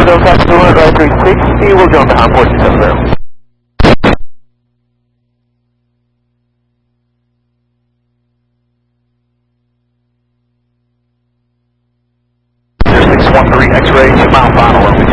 Capsule, 360, we'll go behind 470. 613 X-ray, 2 mile final.